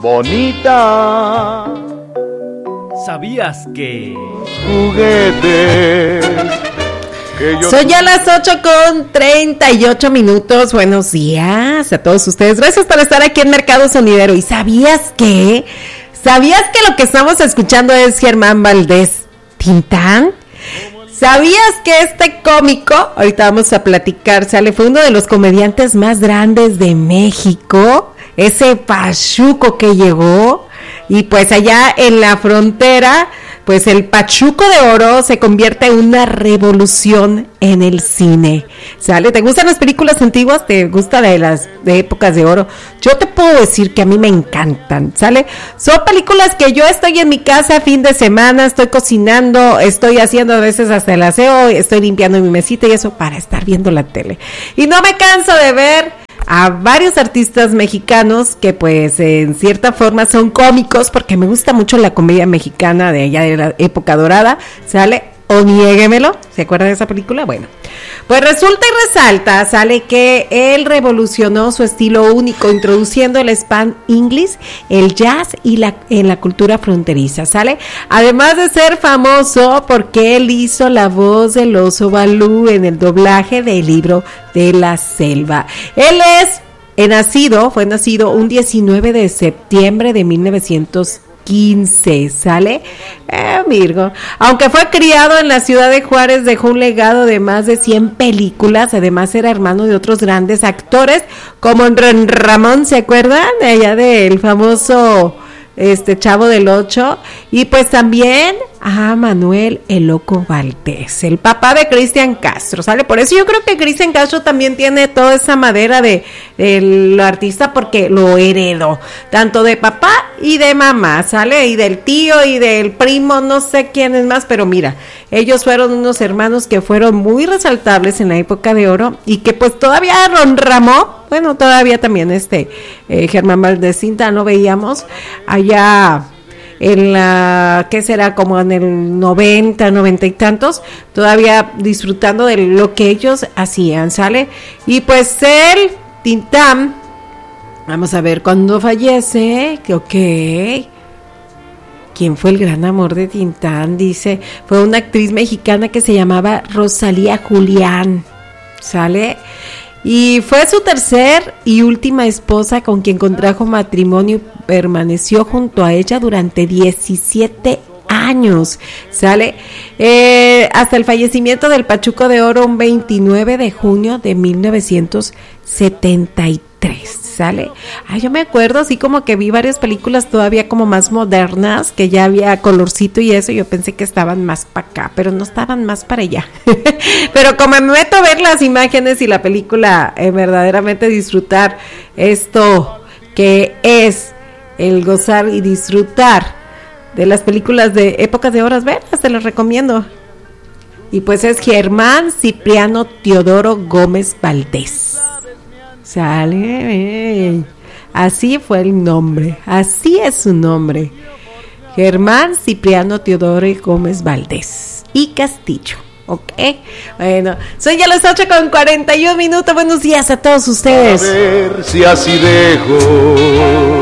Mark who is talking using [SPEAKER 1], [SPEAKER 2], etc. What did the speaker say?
[SPEAKER 1] bonita.
[SPEAKER 2] ¿Sabías que?
[SPEAKER 1] Juguetes.
[SPEAKER 3] Son ya las 8:38. Buenos días a todos ustedes. Gracias por estar aquí en Mercado Sonidero. ¿Y sabías que? ¿Sabías que lo que estamos escuchando es Germán Valdés Tintán? ¿Sabías que este cómico, ahorita vamos a platicar, fue uno de los comediantes más grandes de México? Ese pachuco que llegó, y pues allá en la frontera, pues el Pachuco de Oro se convierte en una revolución en el cine, ¿sale? ¿Te gustan las películas antiguas? ¿Te gusta de épocas de oro? Yo te puedo decir que a mí me encantan, ¿sale? Son películas que yo estoy en mi casa fin de semana, estoy cocinando, estoy haciendo a veces hasta el aseo, estoy limpiando mi mesita y eso para estar viendo la tele. Y no me canso de ver a varios artistas mexicanos que pues en cierta forma son cómicos, porque me gusta mucho la comedia mexicana de allá de la época dorada, ¿sale? O niéguemelo, ¿se acuerdan de esa película? Bueno, pues resulta y resalta, sale que él revolucionó su estilo único, introduciendo el Span English, el jazz y en la cultura fronteriza, ¿sale? Además de ser famoso porque él hizo la voz del oso Balú en el doblaje del Libro de la Selva. Él fue nacido un 19 de septiembre de 1915, ¿sale? Virgo. Aunque fue criado en la ciudad de Juárez, dejó un legado de más de 100 películas. Además era hermano de otros grandes actores como Ramón, ¿se acuerdan? Allá del famoso Chavo del Ocho. Y pues también a Manuel el Loco Valdés, el papá de Cristian Castro, ¿sale? Por eso yo creo que Cristian Castro también tiene toda esa madera del artista, porque lo heredó, tanto de papá y de mamá, ¿sale? Y del tío y del primo, no sé quién es más, pero mira, ellos fueron unos hermanos que fueron muy resaltables en la época de oro, y que pues todavía Ramón, bueno, todavía también Germán Valdés Tintán lo veíamos allá en ¿qué será? Como en el 90 y tantos, todavía disfrutando de lo que ellos hacían, ¿sale? Y pues él, Tintán, vamos a ver cuándo fallece, ¿quién fue el gran amor de Tintán? Dice, fue una actriz mexicana que se llamaba Rosalía Julián, ¿sale? Y fue su tercer y última esposa, con quien contrajo matrimonio y permaneció junto a ella durante 17 años, ¿sale? Hasta el fallecimiento del Pachuco de Oro un 29 de junio de 1973, ¿sale? Yo me acuerdo así como que vi varias películas todavía como más modernas, que ya había colorcito y eso, yo pensé que estaban más para acá, pero no estaban más para allá. Pero como me meto a ver las imágenes y la película, verdaderamente disfrutar esto que es el gozar y disfrutar de las películas de épocas de horas verdes, te las recomiendo. Y pues es Germán Cipriano Teodoro Gómez Valdés, ¿sale? Así fue el nombre, así es su nombre, Germán Cipriano Teodoro Gómez Valdés y Castillo. Ok, bueno, son ya las 8:41. Buenos días a todos ustedes.
[SPEAKER 1] A ver si así dejo